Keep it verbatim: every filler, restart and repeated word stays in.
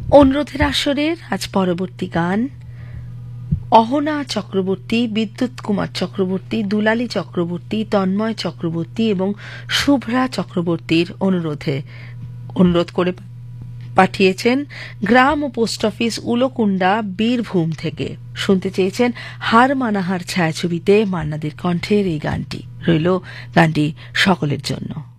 অনুরোধের আসরের আজ পরবর্তী গান অহনা চক্রবর্তী, বিদ্যুৎ কুমার চক্রবর্তী, দুলালী চক্রবর্তী, তন্ময় চক্রবর্তী এবং শুভ্রা চক্রবর্তীর অনুরোধে অনুরোধ করে পাঠিয়েছেন গ্রাম ও পোস্ট অফিস উলকুন্ডা, বীরভূম থেকে। শুনতে চেয়েছেন হার মানাহার ছায়াছবিতে মান্নাদের কণ্ঠের এই গানটি। রইল গানটি সকলের জন্য।